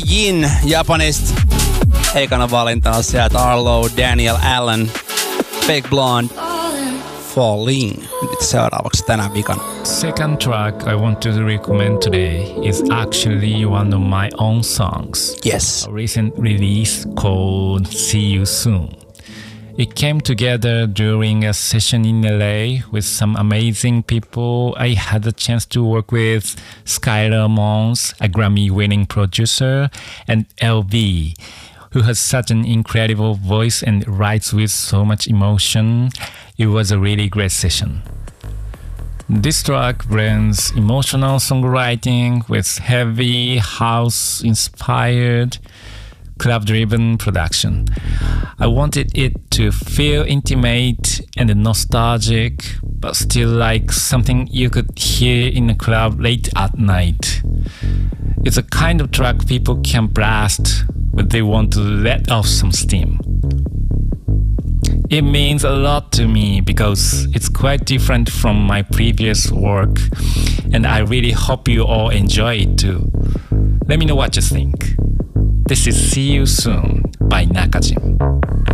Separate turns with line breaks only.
Yin Japanista. Ekana valintana sieltä Arlo, Daniel Allen, Fake Blonde, Falling. Nyt seuraavaksi tänä vikana.
Second track I want to recommend today is actually one of my own songs.
Yes.
A recent release called See You Soon. It came together during a session in LA with some amazing people. I had the chance to work with Skylar Mons, a Grammy-winning producer, and LV, who has such an incredible voice and writes with so much emotion. It was a really great session. This track blends emotional songwriting with heavy house-inspired club-driven production. I wanted it to feel intimate and nostalgic, but still like something you could hear in a club late at night. It's a kind of track people can blast when they want to let off some steam. It means a lot to me because it's quite different from my previous work, and I really hope you all enjoy it too. Let me know what you think. This is See You Soon by Nakajim.